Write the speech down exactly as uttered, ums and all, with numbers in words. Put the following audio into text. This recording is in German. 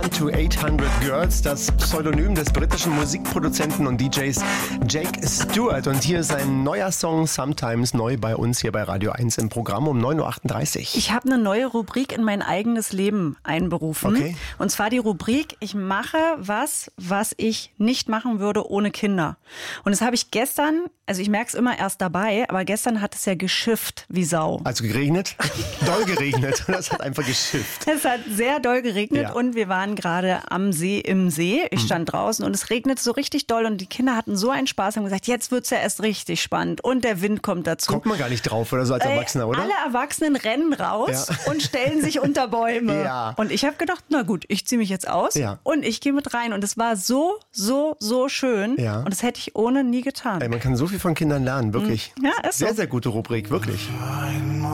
One to achthundred Girls, das Pseudonym des britischen Musikproduzenten und D Js Jake Stewart. Und hier ist ein neuer Song, Sometimes, neu bei uns hier bei Radio eins im Programm um neun Uhr achtunddreißig. Ich habe eine neue Rubrik in mein eigenes Leben einberufen. Okay. Und zwar die Rubrik, ich mache was, was ich nicht machen würde ohne Kinder. Und das habe ich gestern, also ich merke es immer erst dabei, aber gestern hat es ja geschifft wie Sau. Also geregnet? Doll geregnet. Das hat einfach geschifft. Es hat sehr doll geregnet Ja. und wir waren gerade am See, im See. Ich stand draußen und es regnete so richtig doll und die Kinder hatten so einen Spaß, haben gesagt, jetzt wird's ja erst richtig spannend und der Wind kommt dazu. Kommt man gar nicht drauf oder so als Erwachsener, oder? Alle Erwachsenen rennen raus Ja. und stellen sich unter Bäume. Ja. Und ich habe gedacht, na gut, ich ziehe mich jetzt aus Ja. und ich gehe mit rein. Und es war so, so, so schön. Ja. Und das hätte ich ohne nie getan. Ey, man kann so viel von Kindern lernen, wirklich. Ja, ist so. Sehr, sehr gute Rubrik, wirklich.